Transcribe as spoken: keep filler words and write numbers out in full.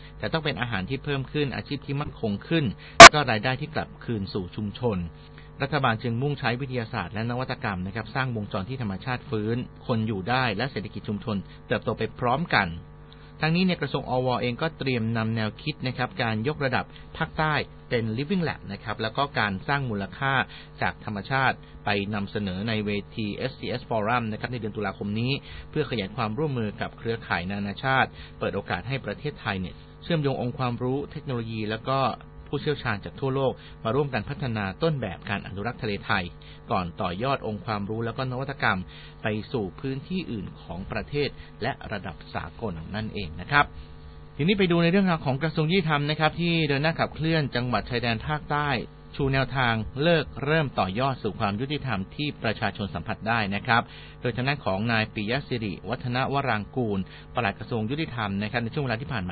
แต่ต้องเป็นอาหารที่เพิ่มขึ้นอาชีพที่มั่นคงขึ้นและก็รายได้ที่กลับคืนสู่ชุมชนรัฐบาลจึงมุ่งใช้วิทยาศาสตร์และนวัตกรรมนะครับสร้างวงจรที่ธรรมชาติฟื้นคนอยู่ได้และเศรษฐกิจชุมชนเติบโตไปพร้อมกันทั้งนี้ในกระทรวงอวเองก็เตรียมนำแนวคิดนะครับการยกระดับภาคใต้เป็น Living Lab นะครับแล้วก็การสร้างมูลค่าจากธรรมชาติไปนำเสนอในเวที เอส ซี เอส Forum นะครับในเดือนตุลาคมนี้เพื่อขยายความร่วมมือกับเครือข่ายนานาชาติเปิดโอกาสให้ประเทศไทยเนี่ยเชื่อมโยงองค์ความรู้เทคโนโลยีแล้วก็ผู้เชี่ยวชาญจากทั่วโลกมาร่วมกันพัฒนาต้นแบบการอนุรักษ์ทะเลไทยก่อนต่อยอดองค์ความรู้แล้วก็นวัตกรรมไปสู่พื้นที่อื่นของประเทศและระดับสากลนั่นเองนะครับทีนี้ไปดูในเรื่องราวของกระทรวงยุติธรรมนะครับที่เดินหน้าขับเคลื่อนจังหวัดชายแดนภาคใต้ชูแนวทางเลิกเริ่มต่อยอดสู่ความยุติธรรมที่ประชาชนสัมผัสได้นะครับโดยทางด้านของนายปิยศิริวัฒนวรางกูลปลัดกระทรวงยุติธรรมนะครับในช่วงเวลาที่ผ่านมา